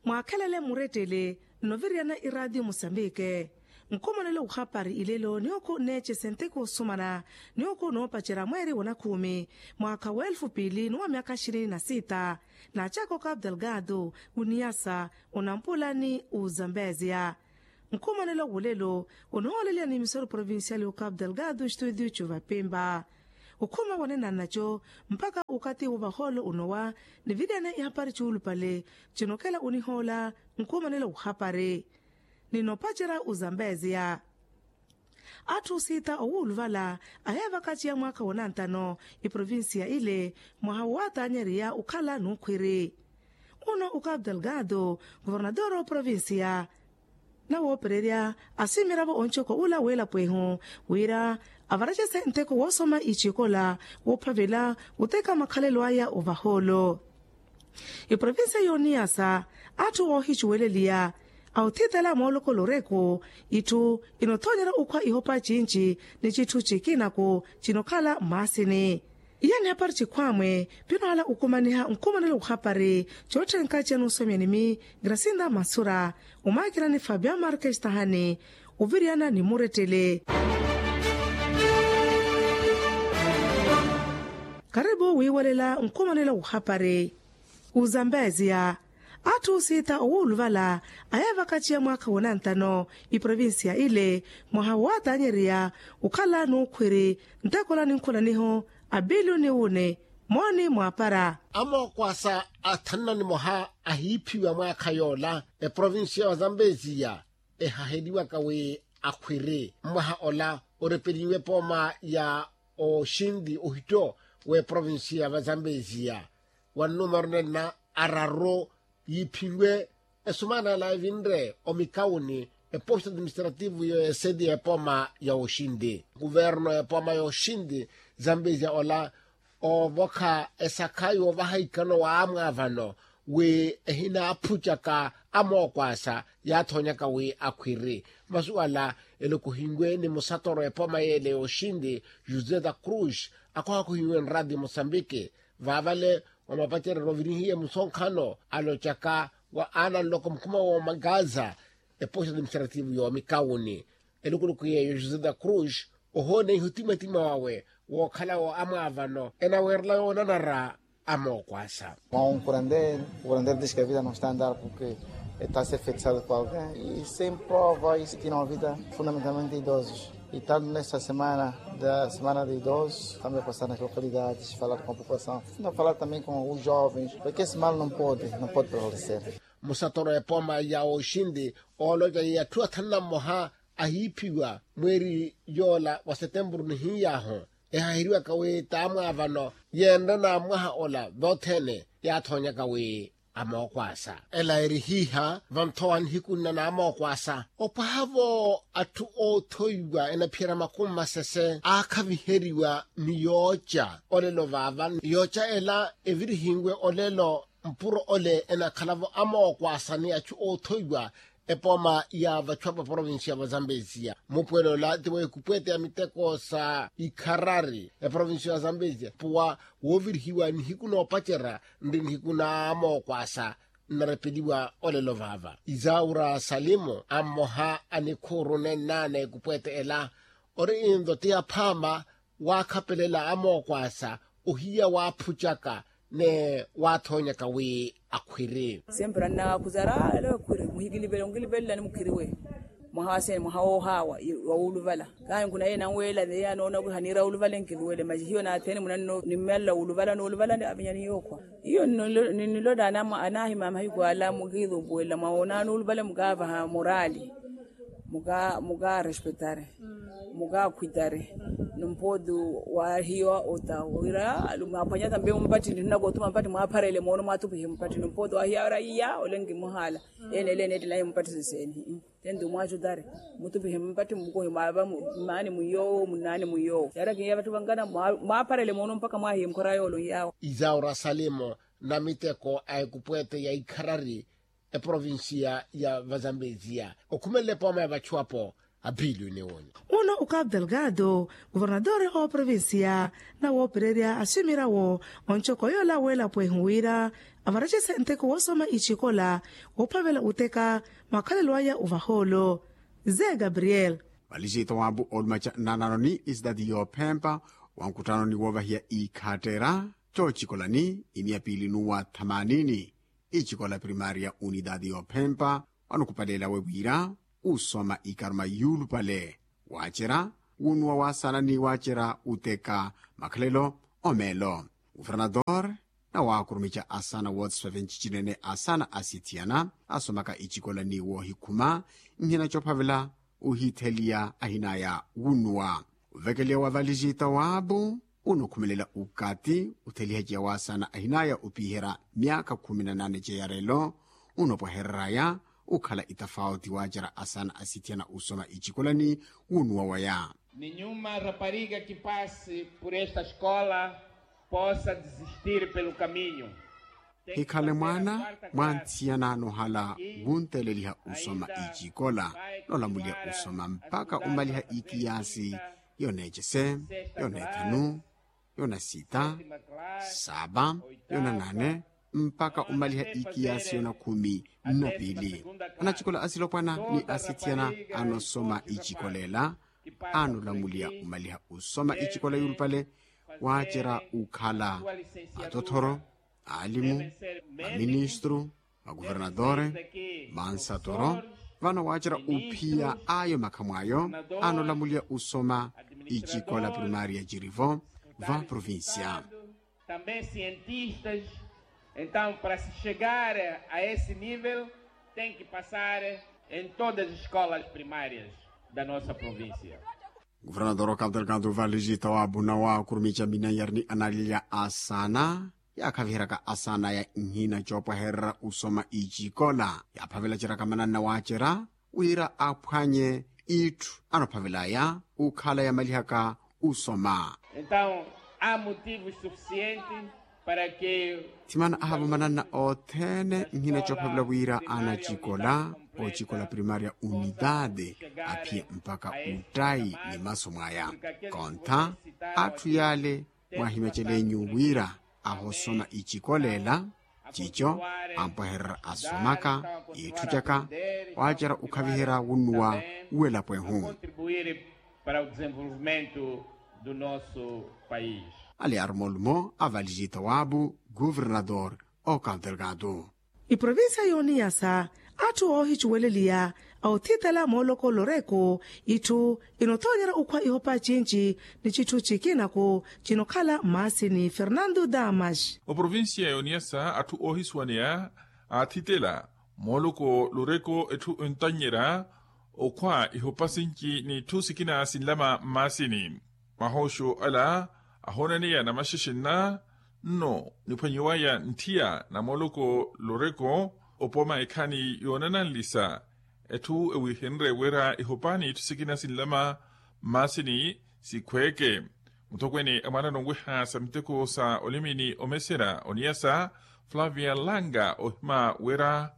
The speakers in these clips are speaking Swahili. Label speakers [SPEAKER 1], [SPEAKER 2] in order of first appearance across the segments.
[SPEAKER 1] Mwakelele muretele noviriana iradio Mosambike. Nkomanele ukhapari ilelo nioko neche senteko sumana nioko noopachera mweri wana 10 mwaka wa 2026 na chako Cabo Delgado uniasa unampulani uzambezia. Nkomanele ulelo unoolele ni misoro provinciali u Cabo Delgado studio Chuvapemba. Ukuma wanena nacho mpaka ukati ubaholo unowa ni vidane ihapari chulu pale chinokela unihola nkomanele ukhapari. Ninopachera uzambezia. Atu sita owuluvala aheva kati ya mwaka wanantano iprovinsia ile mwahawata anyeria ukala nukwiri. Uno u Cabo Delgado, gobernador provincia na wopereria asimirabo onchoko ula wela pwehu wira avaraja senteko wosoma ichikola wopavela uteka makhalelo aya ovaholo. Iprovinsia yoniasa atu wohichuwelelia au titela moloko loreko itu inotonyera ukwa ihopa chinchi ni chitu chikinako chinokala masini. Yani hapari chikwamwe pinohala ukumaniha nkumanele ukhapari chotrenka chenu somyanimi Gracinda Masura umakira ni Fabian Marques Tahani uviriana ni muretele. Karibu wiwalela nkumanele ukhapari uzambezia. Atu sita owuluvala ayeva kati ya mwaka wanantano iprovinsia ile mwahawata anyeria ukala nukwiri ntakola ninkula niho abilioni une mwani mwapara.
[SPEAKER 2] Amo kwasa atanna ni moha ahipiwa mwaka yola provinsia wa Zambezia hahediwa kawe akwiri mwaha ola orepeliwe poma ya oshindi uhito we provinsia wa Zambezia wanumero na araro yipingwe esumana la vindre omikauni posto administrativo yo sedi ya poma ya oshindi governo ya poma ya oshindi Zambezia ola o boka esakayo vahaikano wa amavano we hina apuchaka amokwasa ya thonyaka we akwiri masuala elokuhingwe ni musatoro ya poma yele oshindi José da Cruz akwa kuhingwe radio Mozambique vavale wamapatera rovinihiye musonkano alochaka wa ana loko mkuma wa magaza posto administrativo yo mikawuni elukulukuye José da Cruz ohone ihutimatima wawe wokhala wa amavano enawerla onanara amokwasa.
[SPEAKER 3] Com o curandeiro diz que a vida não está a andar porque está a ser fixado por alguém e sem prova isso que não há vida fundamentalmente de idosos. E está nesta semana de idosos, estamos a passar nas localidades, falar com a população, não falar também com os jovens, porque esse mal não pode prevalecer.
[SPEAKER 2] Musatoro ya poma ya oshindi oloja ya tuatana moha ahipiwa mweri yola wa September ni hiyaho hahiriwa kawe tamu avano yenda na mwaha ola dotene ya thonya kawe amokwasa elairi hiha vantoan hikuna na amokwasa opahavo atu othoiwa enapira makuma sese akaviheriwa niyocha olelo vavan yocha ela evirihingwe olelo mpuro ole enakhalavo amokwasa ni achu othoiwa epoma ya vachwapa provinsia wa Zambezia mupwelo la tiwe kupwete ya miteko sa ikarari provinsia wa Zambezia puwa wovirhiwa ni hikuno pachera ndi hikuna amokwasa narepeliwa olelo vava Izaura Salimo amoha anikurune nane kupwete ela ori indo tia pama wakapelela amokwasa uhiya wapuchaka ne wathonya kawe akwiri
[SPEAKER 4] sembra na kuzara lo kwiri muhigilibele ni mukiriwe muhawase muhawa wa uluvala kan kuna yena wela ne ya nona ku hanira uluvala nkiliwele maji hiyo na tene munano nimella uluvala no uluvala ndi abinyani yokwa hiyo ni loda na anahi mama hiyo ala mugido bwela maona no uluvala mugava ha morali muga respetare muga kuidare numpodu wa hiyo utawira lumapanya tambe umpati ndinago tuma mpati mwaparele mono matupi mpati numpodu wa hiyo raia olengi muhala enele nedila mpati seseni tendo mwajo dare mutupi mpati mko maba mani muyo munani muyo yara ke yabatu bangana mwaparele mono mpaka mwahi mkorayo yao
[SPEAKER 2] Izaura Salimo na miteko aikupwete ya ikarari provinsia ya Zambezia okumele poma ya vachwapo abilio neoni
[SPEAKER 1] Uno u Cabo Delgado gobernador o provincia na wo pereria asimira wo onchoko yola wela pwehuira avarajese nteko wosoma ichikola wophavela uteka makhalelo ya uvaholo ze Gabriel
[SPEAKER 5] valijita wabu olmacha nananoni isdadi yo pempa wankutanoni wovahia ikhatera chochikolani imiapili nuwa 80 ichikola primaria unidadi yo pempa wanukupalela wewira usoma ikaruma yulu pale wachera unwa wasanani wachera uteka makhalelo omelo guvernador na waakurumicha asana wards 7 chichinene asana asitiana asomaka ichikolani wo hikuma nhina chophavela uhithelia ahinaya unwa uvekelia wa valijita wabu unukhumelela ukati uthelihajiya wasana ahinaya upihera miaka 18 jeyarelo unopohereraya ukhala itafauti wajara asana asitiana usoma ichikolani unwa waya.
[SPEAKER 6] Nenhuma rapariga que passe por esta escola possa desistir pelo caminho.
[SPEAKER 5] Hikhale mwana mwantsiyana nohala wunteleliha usoma ichikola nolamulia usoma mpaka umaliha ikiyasi yonejese yonethanu yona sita saba yona nane mpaka umaliha ikiyasi yona 12 anachikola asilopwana ni asitiana anosoma ichikolela anolamulia umaliha usoma ichikola yulupale wachera ukhala atothoro alimu maministru maguvernadore mansatoro vana wachera uphiya ayo makhamwayo anolamulia usoma ichikola primaria Jirivo va província.
[SPEAKER 6] Também cientistas. Então, para se chegar a esse nível, tem que passar em todas as escolas primárias da nossa província.
[SPEAKER 5] Governador Caldergado valijita wabu na waakurumicha mina yarni analia asana yakhaviraka asana ya nhina chopoherera usoma ichikola yaphavela chirakamana na wachera uira aphwanye ithu anophavelaya ukhala ya malihaka usoma.
[SPEAKER 6] Então, há motivos suficientes para que
[SPEAKER 5] timana ahavamanana othene nhina chophavela uira ana chikola o chikola primaria unidade aphi mpaka utai ni masomaya kontha athu yale mwahimechelenyu wira ahosoma ichikolela chicho ampoherera asomaka ithu chaka wachera ukhavihera unwa uwela pwehu
[SPEAKER 6] contribuir para o desenvolvimento do nosso país.
[SPEAKER 5] Ali armolmo avalijita wabu governador o Caldergado.
[SPEAKER 1] I provinsia yoniyasa atu ohi chuwelelia au titela moloko loreko itu inotonyera ukwa ihopa chinchi ni chitu chikinako chinokhala masi ni Fernando Damas.
[SPEAKER 7] O provinsia yoniyasa atu ohi swania a titela moloko loreko etu untanyera ukwa ihopa chinchi ni tusikina sinlama masini mahosho ala ahonania na mashishina no nipanyiwaya ntia na moloko loreko opoma ekani yonanan lisa etu ewi henre wera ihopani tusikina sinlama masini sikweke mutokweni amana nongweha samteko sa olimini omesera oniasa Flavia Langa ohima wera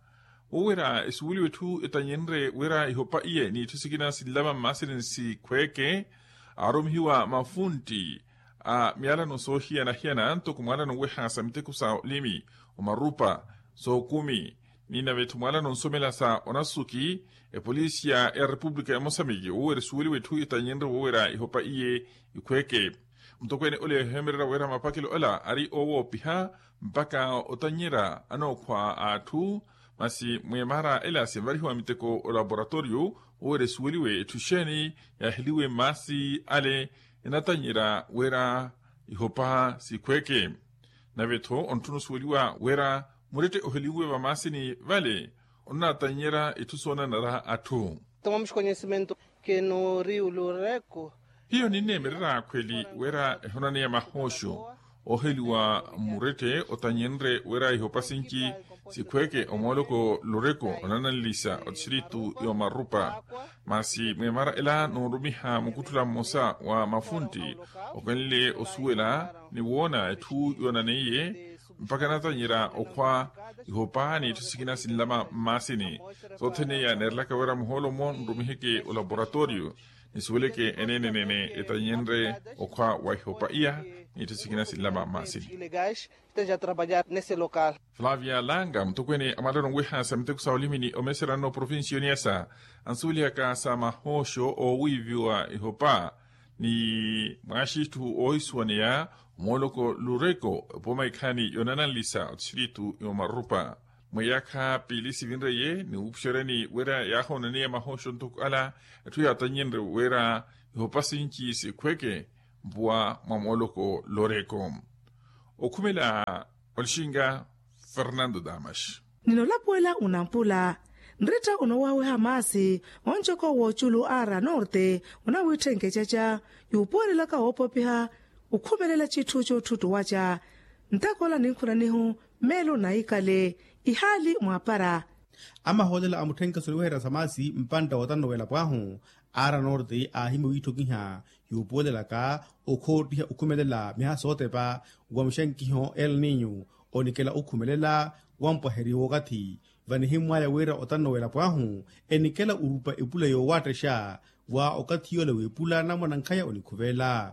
[SPEAKER 7] isuwili wetu etanyenre wera ihopa iye ni tusikina sinlama masini sikweke arumhiwa mafunti a miala no so hiana anto kumala no weha samteko sa limi umarupa so kumi nina vetumala no somela sa onasuki e polisia ya Republika ya Mozambique uwere suwili wetu itanyendre uwera ihopa iye ikweke mtokwene ole hemerera wera mapakilo ala ari owo piha mpaka otanyera ano kwa atu masi mwemara ela sevariwa miteko laboratorio uwere suwili we tusheni ya hiliwe masi ale inatanyira wera ihopa sikweke na veto ontuno suweliwa wera murete oheliwe wa masini vale onatanyira itusona nara atu.
[SPEAKER 8] Tomamos conhecimento que no Rio Loreco
[SPEAKER 7] hiyo ninemerera kweli wera honani ya mahosho oheliwa murete otanyenre wera ihopa sinki sikweke omoloko loreko onanalisa otsiritu yo marupa masi mwemara ela norumiha mukutula mosa wa mafunti okwenile osuela ni wona etu yonaneye mpaka natanyira okwa ihopani tusikina sinlama masini sotene ya nerlaka wera muholo mon rumiheke o laboratorio isueleke enenenene etanyenre okwa waihopa ia itusikina silama masini
[SPEAKER 8] ilegais esteja a trabalhar nesse local.
[SPEAKER 7] Flavia Langa mtukwene amalero ngwiha samte kusaulimini omeserano provinsia niasa ansulia ka sama hosho o wiviwa ihopa ni mwashitu oiswania moloko lureko pomaikani yonanalisa otsiritu yomarupa mwayaka pilisi vinreye ni upshereni wera yahonania mahosho ntukala tuya tanyenre wera ihopa sinchi sikweke mbua mamoloko loreko okumela olshinga Fernando Damas.
[SPEAKER 1] Ninolapuela unampula. Nrita unowawe hamasi, onchoko wochulu ara norte, unawitenge chacha, yupole laka opopiha, ukumelela chitucho tutu wacha. Ntakola ninkuna nihu, melo na ikale, ihali mwapara.
[SPEAKER 9] Ama holela amutenka suliwehera samasi mpanda watano wela pahu, ara norte ahimu wito kiha, yupole laka, okotiha ukumelela miha sote pa, wamshenkiho El Niño, onikela ukumelela wampa heri wakati vanihimwa ya wera otano wera pahu enikela urupa ipula yo watesha wa okati yole wepula na mwanankaya onikuvela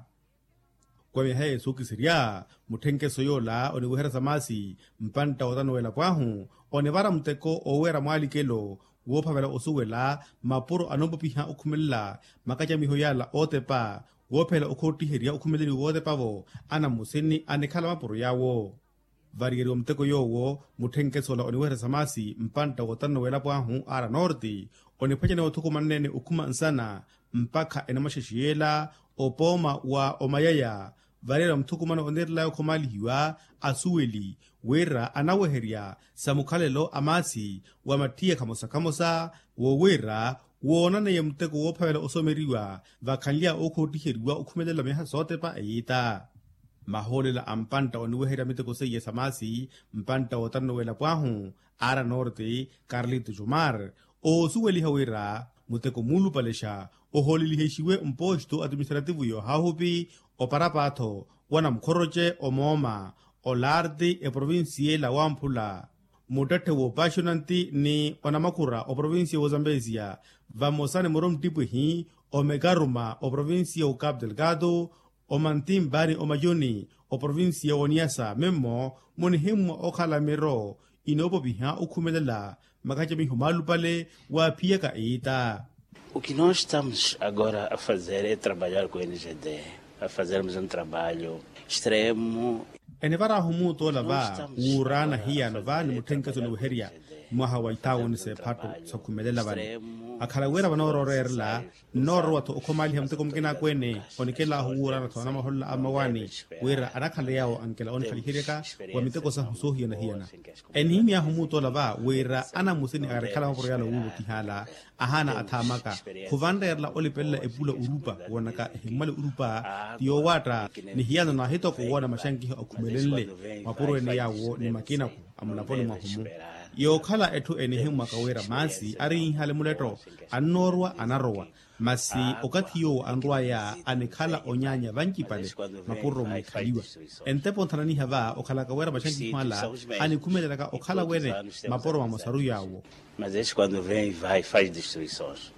[SPEAKER 9] kwa mihaye suki siria mutenke soyola oniwehera samasi mpanta otano wera pahu onevara mteko o wera mwalikelo wopavela osuwela mapuro anombo piha ukumelela makaja mihoyala otepa wopela okoti heria ukumeleli wotepavo ana museni anekala mapuro yawo varieri omteko yowo mutenke sola oniwehera samasi mpanta wotano wela pahu ara norte onipachane othuku manene ukuma nsana mpaka enamashishiela opoma wa omayaya varieri omthuku mano onerlayo komalihiwa asuweli wera anaweheria samukhalelo amasi wa matia kamosa wowera woonane ye mteko wophavela osomeriwa vakhanlia okhotiheriwa ukhumelela meha sote pa eita maholela ampanta oniwehera miteko seye samasi mpanta otano wela pahu ara norte Carlito Jomar osuweliha wera muteko mulu palesha oholiliheshiwe mposto administrativo yo hahupi oparapatho wana mkhoroche omoma olarde e provincie la wampula mutate wo passionanti ni onamakura o provincie wo Zambezia vamosane morom tipo hi o megaruma o provincie o Cabo Delgado o mantim bani o mayoni o provincie o Niassa memo monihimwa o kalamero inopo biha ukumelela makaja mihumalu pale wa pia kaita.
[SPEAKER 10] O que nós estamos agora a fazer é trabalhar com o NGD, a fazermos trabalho extremo.
[SPEAKER 9] Enevara humu tola va urana hiya no va ni mutenka so nuheria maha waitao ni se pato sa kumelela bani akala wera banororerla norwa to okomali hamte komkina kwene onikela urana to na maholla amawani wera anakhala yao ankela on kalihireka wa miteko sa husohi na hiana enhimi ya humu tola va wera ana musini arekala maporo yalo ulu tihala ahana athamaka kuvanderla olipella epula urupa wonaka himale urupa tiyo wata ni hiana na hito kuona mashangi okumelele maporo ene yawo ni makina ku amulaponi mahumu yo khala ethu enihimu makawera masi ari hale muleto anorwa anarowa masi okathiyo anrwa ya anikhala onyanya vankipale mapuro mkhaliwa entepo thanani hava okhala kawera bashangi mala anikumelela ka okhala wene maporo mamosaru yawo.
[SPEAKER 10] Mas esse quando vem vai faz destruições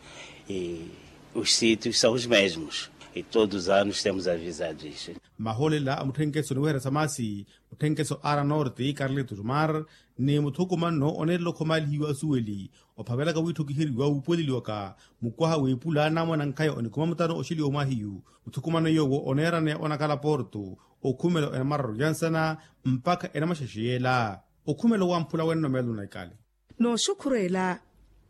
[SPEAKER 10] e os sítios são os mesmos. E todos os anos temos avisado isso.
[SPEAKER 9] Maholela amutenkeso nuwehera samasi mutenkeso ara norte Carlito Jomar ni muthukumano onelo khomali hiwa suweli ophavela ka withu kihiriwa upweliliwaka mukwaha wepula na mwana nkaya onikuma mutano oshili omahiyu muthukumano yowo onerane onakala porto okhumelo enamarro yansana mpaka enamashashiela okhumelo wampula wenno melu naikale
[SPEAKER 1] no shukurela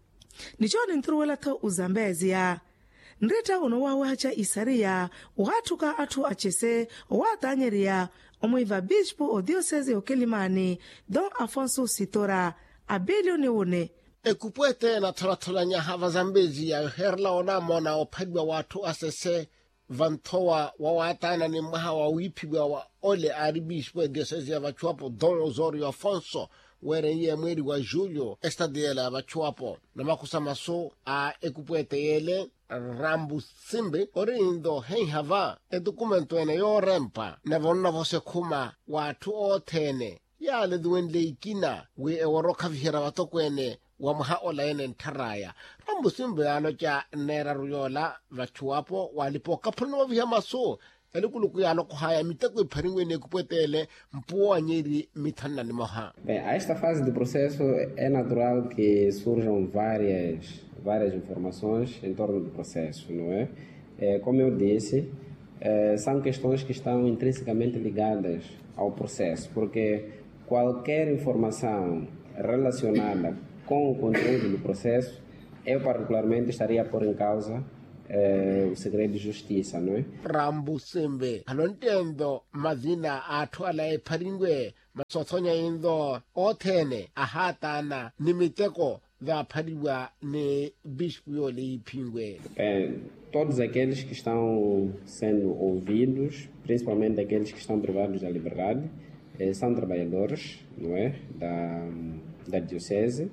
[SPEAKER 1] nichoni ntruwela tho uzambezia nreta unowawe hacha isaria uhatuka atu achese uwatanyeria omuiva bispo o diocese o Kelimani Don Afonso Sitora abilio ni une
[SPEAKER 2] ekupwete na tholatholanya hava Zambezi ya herla onamona ophadwa watu asese vantoa wawatana ni maha wa wipibwa wa ole aribispo diocese ya vachuapo Don Osorio Afonso were ye mweri wa Julio estadiela ya vachuapo na makusa maso a ekupwete yele Rambu Simbi orindo hei hava dokumento ene yo rempa na vonna vose kuma watu otene ya le duwen le ikina we e woro khavihera batokwene wa moha ola ene ntharaya rambo simbe ano tja nera ruyola vachuapo walipo kaphono vya maso elikuluku ya loko haya miteko ipharingwene kupwetele mpuo anyeri mithanna ni moha.
[SPEAKER 11] Bem, a esta fase do processo é natural que surjam várias informações em torno do processo, não é? Como eu disse, são questões que estão intrinsecamente ligadas ao processo, porque qualquer informação relacionada com o conteúdo do processo, eu particularmente estaria a pôr em causa o segredo de justiça, não é?
[SPEAKER 2] Rambo sembe alontendo mazina athu ala epharingwe masothonya indo othene ahatana nimiteko vaphariwa ne bispo yole iphingwe.
[SPEAKER 11] Todos aqueles que estão sendo ouvidos, principalmente aqueles que estão privados da liberdade, são trabalhadores, não é, da diocese,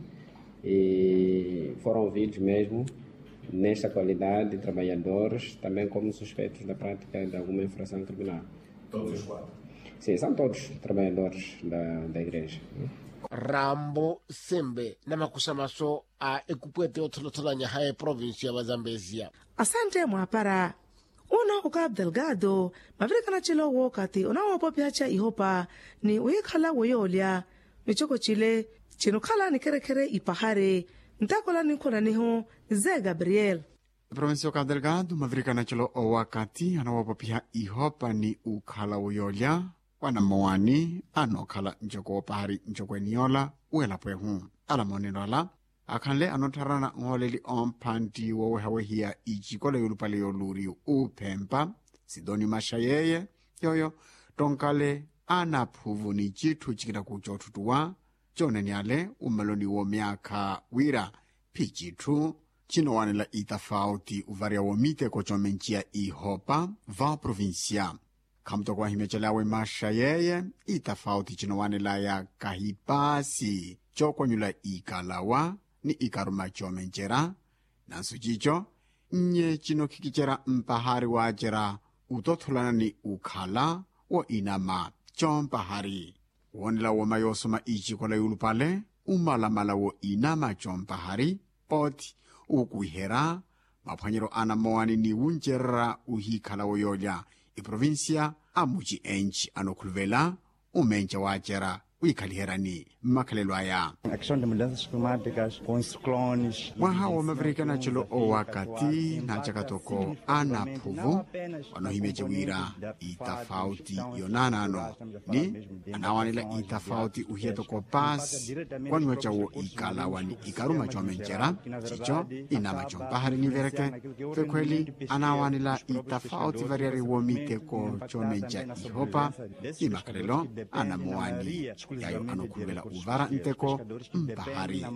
[SPEAKER 11] e foram ouvidos mesmo nesta qualidade de trabalhadores, também como suspeitos da prática de alguma infração criminal.
[SPEAKER 12] Todos os quatro?
[SPEAKER 11] Sim, são todos trabalhadores da igreja.
[SPEAKER 2] Rambo sembe na makusamaso a ekupwete otholotholanya hae provinsia wa Zambezia.
[SPEAKER 1] Asante mwapara. Una ukab delgado, mavrikana chilo wokati, una wapopiacha ihopa, ni uyekhala woyolia, michoko chile, chinukhala ni kere ipahare, ntakola nikona niho, Zé Gabriel.
[SPEAKER 5] Provincia Cabo Delgado, mavrikana chilo owakati, anawapopiha ihopa ni ukhala woyolia, wanamoani, anokhala njoko pahari njoko eniola, uela pwehu, alamonino ala, akhanle anotharana ngoleli omphanti wowehawehia ijikole yolupale yoluri uphempa Sidoni Mashayeye yoyo tonkale anaphuvu ni chithu chikita kuchothutuwa choneniale umeloni wo myakha wira phichithu chinowanela itafauti uvaria womiteko chomenchia ihopa va provincia khamtokwa himechelawe Mashayeye itafauti chinowanela ya kahipasi chokwanyula ikalawa ni ikaruma chomenchera nanso chicho nye chino kikichera mpahari wachera utothulana ni ukhala wo inama chompahari wonela woma yosoma ichikola yulupale umalamala wo inama chompahari poti ukuihera maphwanyero ana moani ni uncherera uhikhala woyolya iprovinsia amuchi enchi anokhuluvela umencha wachera uikhaliherani makhalelo aya.
[SPEAKER 13] A questão de mudanças climáticas com ciclones.
[SPEAKER 5] Mwaha wa mavrikana chilo owakati na chakatoko anaphuvu wanohimeche wira itafauti yonanano ni anawanila itafauti uhietoko pasi kwanywa chawo ikalawa ni ikaruma chomenchera chicho inama chompahari ni vereke fekweli anawanila itafauti variari womiteko chomencha ihopa ni makhalelo anamuani yayo anokhuluvela uvara nteko mpahari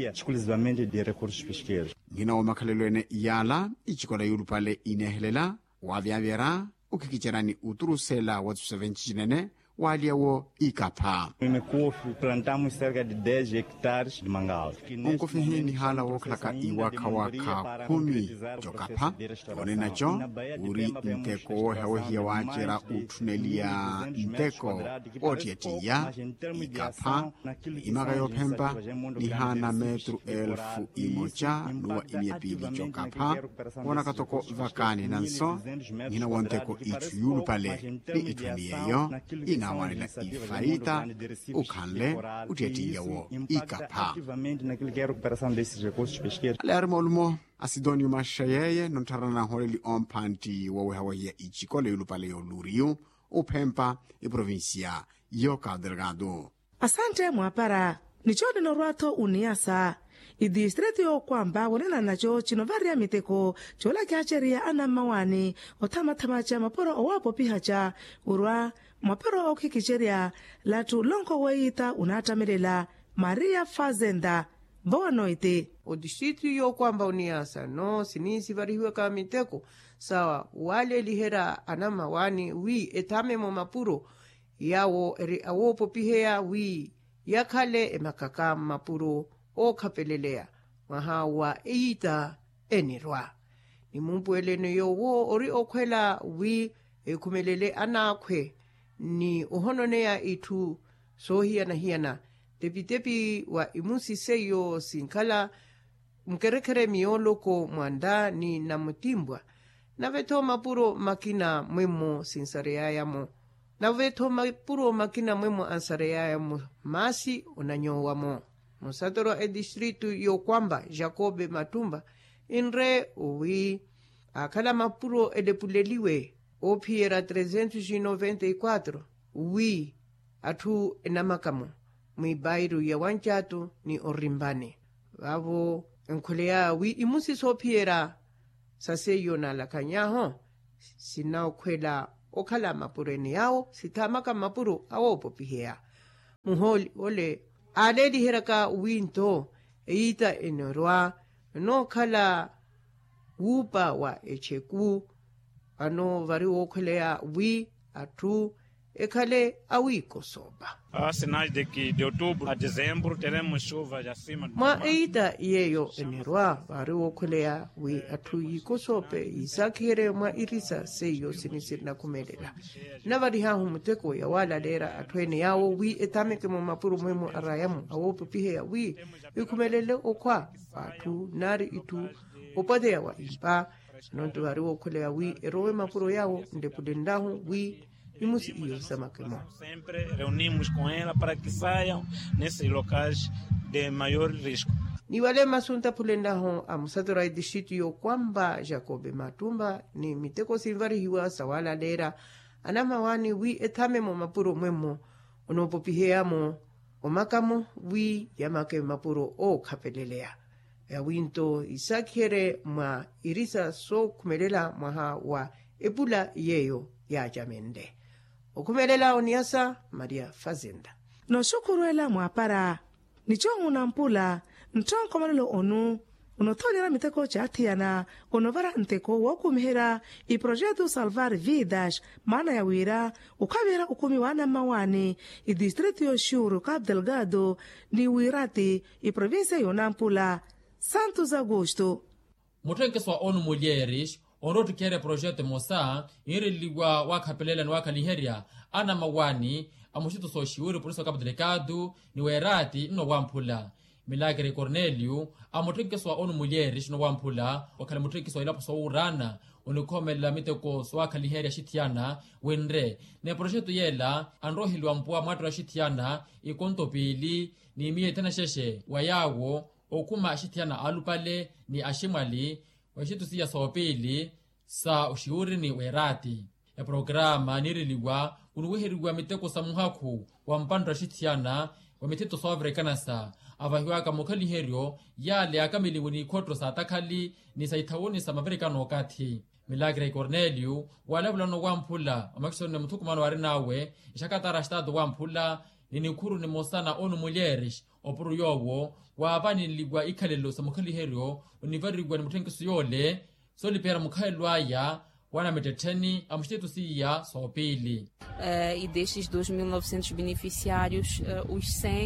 [SPEAKER 5] ngina wa makhalelo ene iyala ichikola yulupale inehelela wavyavyera ukhikicherani uturusela watsusevenchi chinene waliawo ikapha.
[SPEAKER 13] Plantamos cerca de 10 hectares de mangal.
[SPEAKER 5] Unkofi hii ni hala wokhlaka iwakha 10 jokapha onenacho uri nteko wohewehia wachera uthunelia nteko otietiya ikapha imaka yophempa ni hana metru 1000 nuwa imiepili jokapha wona katoko vakani nanso ngina wonteko ithu yulupale ni ithuniyeyo inawanela ifaita ukhanle utietiyawo ikapha. Alermo olumo Asidoni Mashayeye nontharana holeli omphanti wowehawehia ichikole yulupale yoluriyu uphempa iprovinsia yo Cabo Delgado.
[SPEAKER 1] Asante mwapara nichoni norwato uniasa idistrito yo kwamba wonena nacho chinovaria miteko chola kiacheria ana mawani otamathamacha maporo owapo pihacha urwa maporo okikicheria latu lonko weita unatamelela Maria Fazenda boanoite
[SPEAKER 14] o distrito yo kwamba uniasa no sinisi varihiwe kama miteko sawa wale lihera anama wani wi etame mo mapuro yawo eri awopo pihea wi yakhale emakaka mapuro o kapelelea mahawa eita enirwa ni mumpuelene yo wo ori okhwela wi ekumelele anakwe ni uhononea itu so hiyana tepi wa imusi seyo sinkala mkerekere mioloko mwanda ni na mutimbwa na veto mapuro makina mwemo sinsareayamo na veto mapuro makina mwemo ansareayamo masi unanyowamo musatoro e distritu yo kwamba Jacobe Matumba inre uwi akala mapuro edepuleliwe opiera 394 uwi atu enamakamo mwibairu ya wanchatu ni orimbane vavo enkolea wi imusi sopiera saseyo na lakanyaho sinaokwela okala mapureni yao sitamaka mapuro awopo pihea muholi ole aledi heraka winto eita enorwa no kala wupa wa echeku ano vari okolea wi atu ekale awiko soba.
[SPEAKER 12] Há sinais de que de outubro a dezembro teremos chuvas acima do
[SPEAKER 14] ma eita yeyo enerwa vari okolea wi atu yiko sope isakere ma irisa seyo sinisirna kumelela na vari hahu muteko ya wala lera atwene yawo wi etameke mo mapuru mwemo arayamu awopo pihe ya wi ikumelele okwa atu nari itu opade ya wa impa nonto vari okolea wi erowe mapuro yawo ndepudendahu wi imusi iyo samakemo.
[SPEAKER 12] Sempre reunimos com ela para que saiam nesses locais de maior risco.
[SPEAKER 14] Ni wale masunta pulendaho amusatora distritu yo kwamba Jacobe Matumba ni miteko silvari hiwa sawala lera anama wani wi etame mo mapuro mwemo onopopiheamo omakamo wi yamake mapuro o kapelelea ya winto isakere ma irisa so kumelela maha wa ebula yeyo ya jamende okumelela oniasa Maria Fazenda
[SPEAKER 1] no shukuruela mwapara nicho unampula ntrankomalelo onu unotonera miteko chatiana onovara nteko wokumihera i projeto salvar vidas mana ya wira ukavera ukumi wana mawani i distrito yo Shuru Cabo Delgado ni wirati i província yonampula Santos Augusto
[SPEAKER 15] mutrenkeswa onu mulheres onrotu kere projeto mosa inreliwa wakapelela ni wakaliheria ana mawani amushito so shiuri polisi Cabo Delgado ni werati no wampula Milagre Cornelio amutrenkeswa onu mulheres no wampula wakale mutrenkeswa ilapo so urana unikomela miteko so wakaliheria shitiana wenre ne projeto yela anrohilwa mpua mwatu shitiana ikonto pili ni mie tena sheshe wayawo okuma shitiana alupale ni ashimali washitu siya sopili sa ushiuri ni werati ya programa niriliwa unuwehiriwa miteko samuhaku wa mpandra shitiana wa mitito sovre kanasa avahiwaka mokali herio yale akamiliwe ni kotro sa atakali ni saitawoni sa maverikano kati Milagre Cornelio walabula no wampula amakisone mutukumano wari nawe ishakatara estado wampula ni kuru ni mosana onu mulheres opuru yowo wa abani ligwa ikalelo sa mokali herio univarigwa ni mutrenkesu yole solipera mukhaelo aya wana meteteni amushitetu siya sopili
[SPEAKER 16] e destes 2.900 beneficiários os 100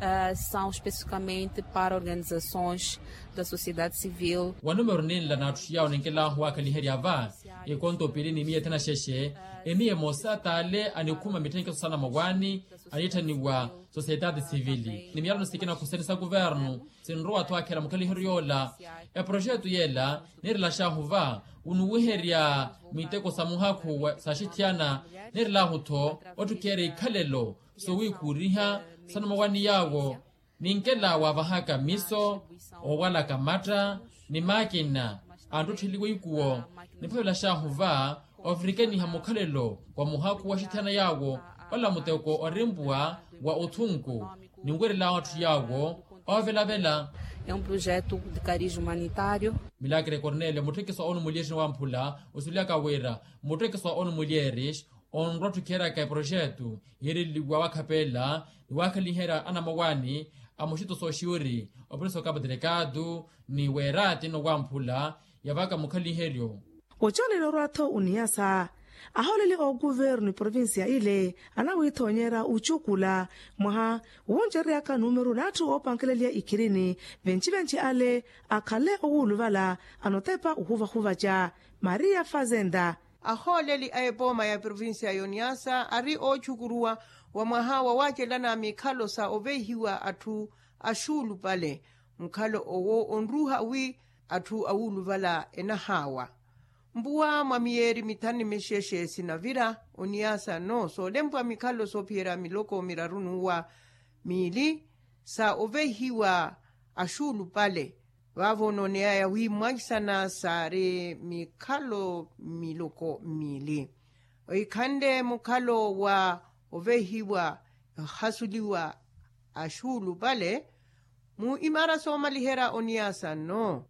[SPEAKER 16] são especificamente para organizações da sociedade civil
[SPEAKER 15] wanumero nila na tushiyao ninkelahu wakaliheria va ikonto pili ni miye tena sheshe emiye mosata ale anikuma mitenkesu sana mawani anitaniwa sociedade civili ni miyalo sikina kusenisa governo sinroa tuakera mukaliheriola ya projeto yela nirilashahu va unuweheria miteko samuhaku sashitiana nirilahuto otukere ikalelo so wikuriha sana mawani yawo ninkela wavahaka miso owala kamata ni makina anduthiliwe ikuwo niphavela shahu va ofrikeni hamukhalelo kwa muhaku wa shitiana yawo wala muteko orimbua wa uthunku ningwerela watu yawo ovelavela
[SPEAKER 16] é projeto de cariz humanitário.
[SPEAKER 15] Milagre Cornelio mutrekeswa onu mulheres no ampula usulia kawera mutrekeswa onu mulheres onrotu kera ka projeto yiriliwa wakapela wakalihera ana mawani amushito so shiuri opreso Cabo Delgado ni werati no wampula yavaka mukaliherio
[SPEAKER 1] ochonelo rwato uniasa aholele o governo provincia ile anawithonyera uchukula mwaha wonjeriaka numero natu opankelelia ikirini venchi ale akhale ouluvala anotepa uhuva ja Maria Fazenda
[SPEAKER 14] aholeli aeboma ya provincia yoniasa ari ochukurua wa mwahawa wache lana mikhalo sa ovehiwa athu ashulu pale mkhalo owo onruha wi athu awuluvala enahawa mbuwa mwamiyeri mithani mesheshe sinavira oniasa no solempwa mikhalo sophera miloko mirarunuwa mili sa ovehiwa ashulu pale vavononeaya wi mwaisana sare mikhalo miloko mili oikhande mukhalo wa ovehiwa hasuliwa ashulu pale mu imara somalihera oniasa no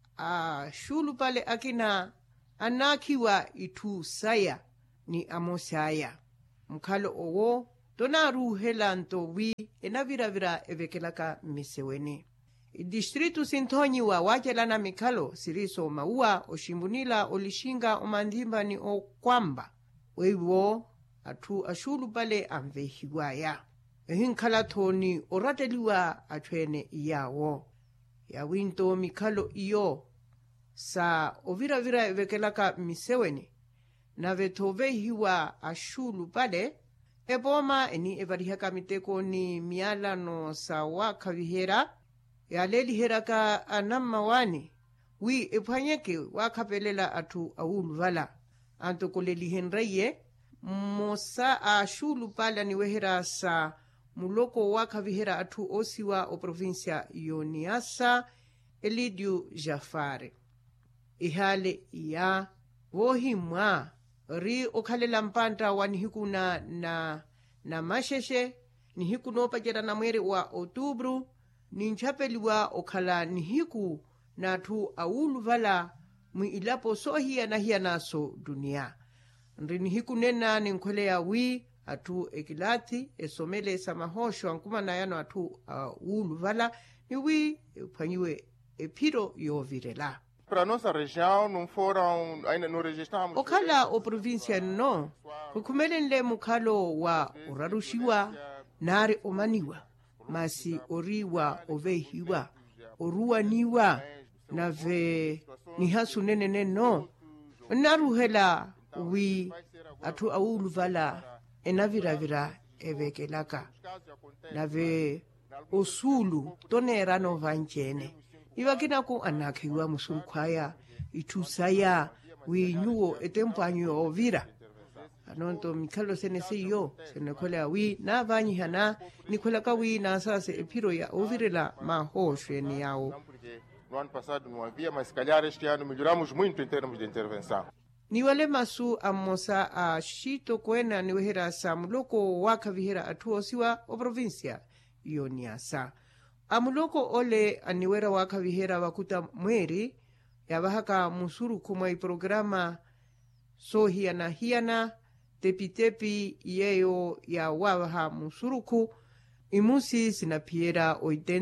[SPEAKER 14] ashulu pale akina anakhiwa ithu saya ni amosaya mukhalo owo tonaruhela ntowi enaviravira evekelaka misewene distritu sinthonyiwa wacelana mikhalo siriso mauwa oshimbunila olishinga omandhimba ni okwamba weiwo athu ashulu pale amvehiwaya ehinkhala thoni orateliwa athwene iyawo yawinto mikhalo iyo sa oviravira evekelaka misewene navetho vehiwa ashulu pale epoma eni evarihaka miteko ni mialano sa wakhavihera yaleliheraka anamawani wi ephwanyeke wakhapelela athu awuluvala antokolelihenreye mosa ashulu pala niwehera sa muloko wakhavihera athu osiwa oprovinsia yoniasa Elidio Jafare ihale ya wohimwa ri okhalela mpanta wa nihikuna na masheshe nihikuno pachera na mweri wa Otubru ninchapeliwa okhala nihiku nathu awuluvala mwiilapo sohiya nahiya naso dunia nri nihiku nena ninkhweleya wi athu ekilathi esomele samahosho ankumana yano athu awuluvala ni wi phwanyiwe ephiro yovirela.
[SPEAKER 17] Para a nossa região não foram, ainda não registramos.
[SPEAKER 14] Okhala o província no, kukumelenle mukhalo wa orarushiwa nare omaniwa, masi oriwa ovehiwa, oruaniwa nave nihasu nenene no. Naruhela wi athu awuluvala enaviravira evekelaka nave osulu tonerano vanchene. Iwakinaku anakhiwa musurukhwaya ithusaya winyuwo etempwanyo ovira anonto mikhalo senesiyo senekhwela wi navanyihana nikhwelaka wi nasase ephiro ya ovirela mahoshweni yawo.
[SPEAKER 17] No ano passado não havia, mas se calhar este ano melhoramos muito em termos de intervenção.
[SPEAKER 14] Niwale masu amosa a shito kwena niwehera sa muloko wakhavihera athu osiwa o provinsia yoniasa. Amuloko ole aniwera wakhavihera wakuta mweri yavahaka musuruku mwa iprograma sohiyana tepi yeyo ya wavaha musuruku imusi sinapiera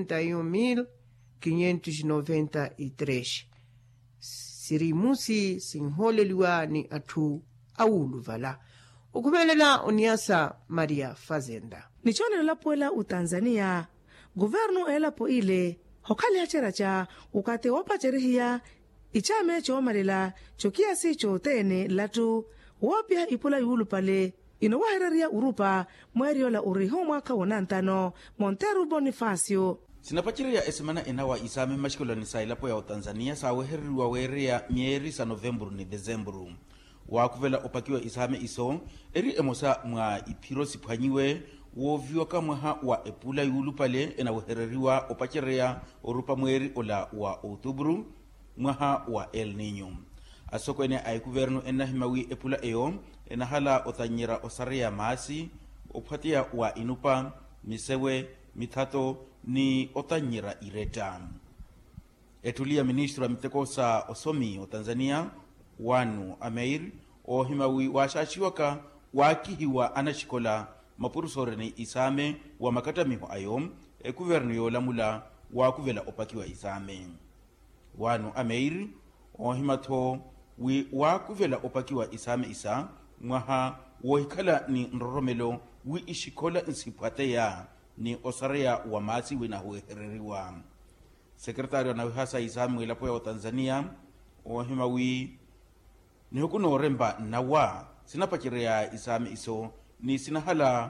[SPEAKER 14] 81.593 siri musi sinholeliwa ni athu awuluvala ukumelela oniasa Maria Fazenda
[SPEAKER 1] nichonelo lapuela utanzania guvernu elapo ile hokhali hacheracha ukate wopacherihiya ichame choomalela chokiasi chootene latu wopya ipula iwulu pale inowahereriya urupa mweriola uriho mwaka wonantano Monteru Bonifacio
[SPEAKER 18] sinapachiriya esemana enawa isame mashikolanisa ilapo ya Tanzania sawehereriwa wereya mieri sa Novembru ni Dezembru wakuvela opakiwa isame iso eri emosa mwa iphiro siphwanyiwe woviwa kamwaha wa epula yulu pale enawehereriwa opachereya orupa mweri ola wa Otubru mwaha wa El Niño asoko ene ay guvernu enahimawi epula eyo enahala otanyira osareya masi ophatia wa inupa misewe mithato ni otanyira ireta etulia ministro wa mitekosa osomi o Tanzania Wanu Ameir ohimawi washashiwaka wakihiwa anashikola mapurusoreni isame wa makatamiho ayo guvernu yolamula wakuvela opakiwa isame Wanu Ameir ohimatho wi wakuvela opakiwa isame isa mwaha wohikala ni nroromelo wi ishikola nsiphateya ni osareya wa masi wina huhereriwa sekretario na wihasa isame wilapo ya Tanzania ohimawi ni hukuno remba nawa sinapachireya isame iso ni sinahala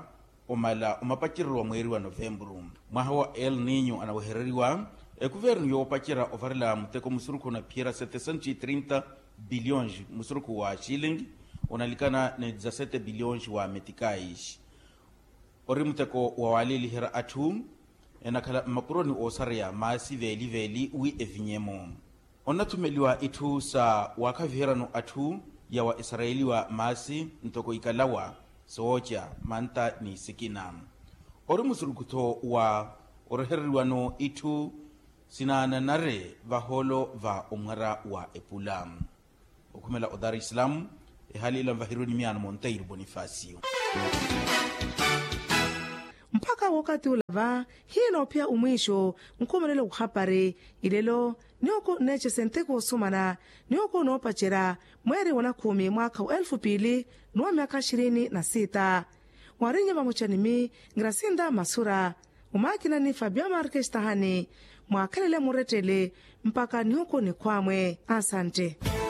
[SPEAKER 18] omala omapakirwa mweri wa novembro mwaha wa el niño anawehereriwa ekuvernu yoopakira ovarela muteko musuruku na piera 730 bilhões musuruku wa shilling unalikana na 17 bilhões wa meticais ori muteko wa walilihera athu enakhala mapuroni osareya masi veli wi evinyemo onathumeliwa ithu sa wakhaviherano athu ya wa israeli wa masi ntoko ikalawa soocha manta ni sikina ori musurukutho wa orihereriwano ithu sinananare vaholo va omwara wa epula okhumela o Dar es Salaam ehali ila mvahiruni miano Monteiro Bonifacio
[SPEAKER 1] mpaka wakati ulava hino pia umwisho nkomelele kuhapari ilelo nioko neche senteko osumana nioko noopachera mweri wana 10 mwaka wa 2026 warinye mamuchanimi Gracinda Masura umakina ni Fabio Marques Tahani mwakalele muretele mpaka nioko ni kwamwe asante.